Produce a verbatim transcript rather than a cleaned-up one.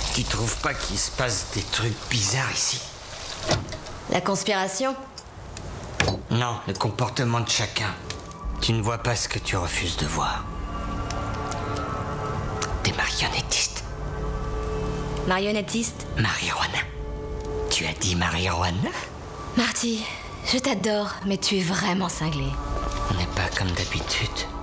Tu trouves pas qu'il se passe des trucs bizarres ici? La conspiration? Non, le comportement de chacun. Tu ne vois pas ce que tu refuses de voir. T'es marionnettiste. Marionnettiste? Marijuana. Tu as dit marijuana? Marty, je t'adore, mais tu es vraiment cinglé. On n'est pas comme d'habitude.